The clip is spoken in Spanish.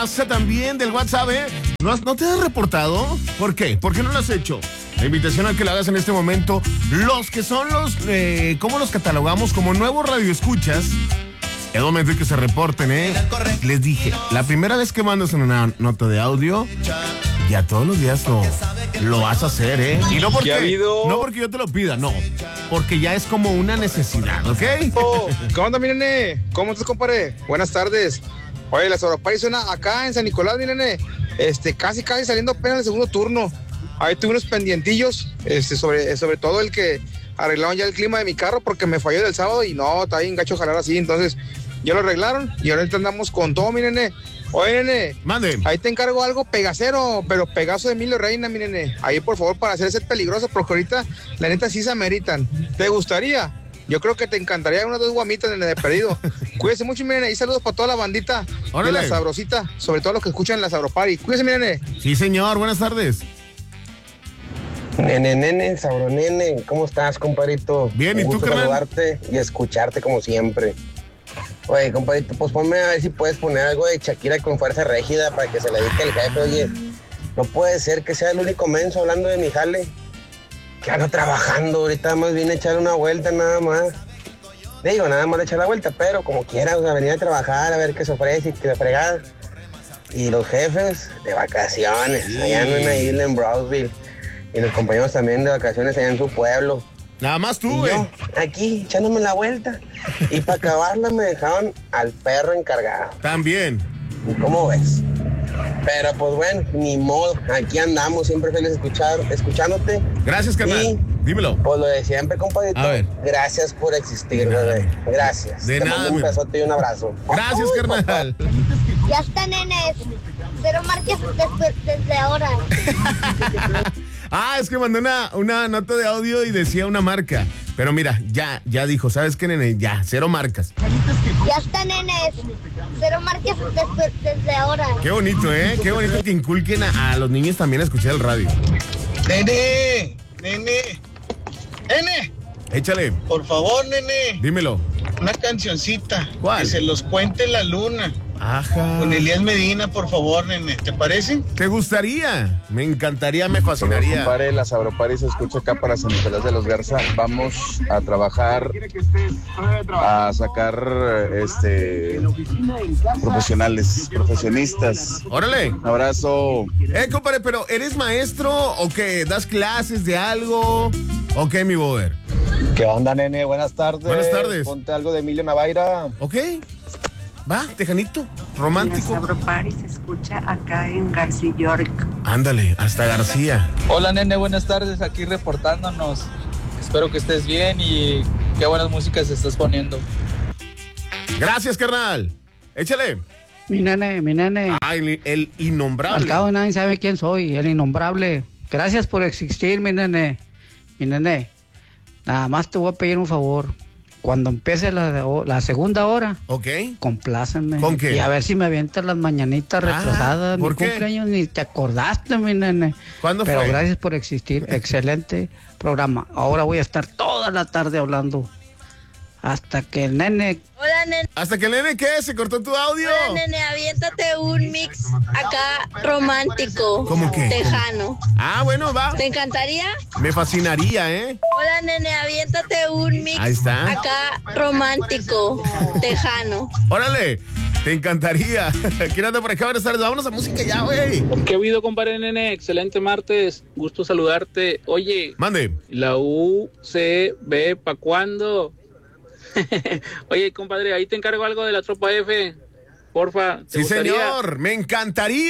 También del WhatsApp, ¿eh? ¿No te has reportado? ¿Por qué? ¿Por qué no lo has hecho? La invitación a que lo hagas en este momento. Los que son ¿cómo los catalogamos? Como nuevos radioescuchas. Es momento de que se reporten, ¿eh? Les dije, la primera vez que mandas una nota de audio, ya todos los días lo vas a hacer, ¿eh? Y no porque yo te lo pida, no. Porque ya es como una necesidad, ¿ok? ¿Qué onda, mi nene? ¿Cómo estás, compadre? Buenas tardes. Oye, la Sauropari suena acá en San Nicolás, mi nene. Casi saliendo apenas el segundo turno. Ahí tuve unos pendientillos, sobre todo el que arreglaron ya el clima de mi carro porque me falló del sábado y no, está bien gacho jalar así. Entonces, ya lo arreglaron y ahorita andamos con todo, mi nene. Oye, nene. Mande. Ahí te encargo algo pegacero, pero Pegaso de Emilio Reina, mi nene. Ahí, por favor, para hacer ese peligroso, porque ahorita, la neta, sí se ameritan. ¿Te gustaría? Yo creo que te encantaría unas 2 guamitas, nene, de perdido. Cuídese mucho, mi nene. Y saludos para toda la bandita de la Sabrosita, sobre todo los que escuchan la Sauropari. Cuídese, mi nene. Sí, señor. Buenas tardes. Nene, Sabronene, ¿cómo estás, compadrito? Bien, ¿y tú, carnal? Saludarte y escucharte como siempre. Oye, compadrito, pues ponme a ver si puedes poner algo de Shakira con Fuerza Régida para que se le dedique el jefe. Oye, no puede ser que sea el único menso hablando de mi jale. Que ando trabajando, ahorita más vine a echar una vuelta nada más. Digo, nada más de echar la vuelta, pero como quiera, o sea, venir a trabajar, a ver qué se ofrece y qué se fregada. Y los jefes de vacaciones, allá en una isla en Brownsville. Y los compañeros también de vacaciones allá en su pueblo. Nada más tú, y güey. Yo, aquí, echándome la vuelta. Y para acabarla me dejaron al perro encargado. También. ¿Cómo ves? Pero pues bueno, ni modo. Aquí andamos, siempre feliz escuchándote. Gracias, carnal. Dímelo. Pues lo de siempre, compadrito. A ver. Gracias por existir, bebé. Gracias. De nada, un besote y un abrazo. Gracias, carnal. Ya está, nenes. Pero marques desde ahora. Es que mandó una nota de audio y decía una marca. Pero mira, ya dijo, ¿sabes qué, nene? Ya, 0 marcas. Ya está, nenes. 0 marques desde ahora. Qué bonito, ¿eh? Qué bonito que inculquen a los niños también a escuchar el radio. Nene. Échale. Por favor, nene. Dímelo. Una cancioncita. ¿Cuál? Que se los cuente la luna. Ajá. Con Elías Medina, por favor, nene. ¿Te parece? ¿Te gustaría? Me encantaría, me fascinaría. Compadre, la Sauropari se escucha acá para San Nicolás de los Garza. Vamos a trabajar, a sacar profesionistas. Órale. Un abrazo. Compadre, pero ¿eres maestro o qué? ¿Das clases de algo? ¿O qué, mi brother? ¿Qué onda, nene? Buenas tardes. Buenas tardes. Ponte algo de Emilio Navaira. Ok. Va, tejanito, romántico. La Sauropari se escucha acá en García York. Ándale, hasta García. Hola, nene, buenas tardes, aquí reportándonos. Espero que estés bien y qué buenas músicas estás poniendo. Gracias, carnal. Échale. Mi nene. El innombrable. Al cabo nadie sabe quién soy, el innombrable. Gracias por existir, mi nene. Mi nene, nada más te voy a pedir un favor. Cuando empiece la segunda hora, complácenme. ¿Con qué? Y a ver si me avientas las mañanitas retrasadas. ¿por mi qué? cumpleaños ni te acordaste, mi nene. ¿Cuándo Pero fue? gracias por existir. Excelente programa. Ahora voy a estar toda la tarde hablando. Hasta que el nene... Hola, nene. ¿Hasta que el nene qué? ¿Se cortó tu audio? Hola, nene, aviéntate un mix acá romántico. ¿Cómo qué? Tejano. Bueno, va. ¿Te encantaría? Me fascinaría, ¿eh? Hola, nene, aviéntate un mix Ahí está. acá romántico. Tejano. Órale, te encantaría. ¿Quién anda por acá? Buenas tardes. Vámonos a música ya, güey. ¿Qué ha habido, compadre, nene? Excelente martes. Gusto saludarte. Oye. Mande. La UCB, ¿pa' cuándo? Oye, compadre, ahí te encargo algo de la tropa F. Porfa. Sí, señor. Me encantaría.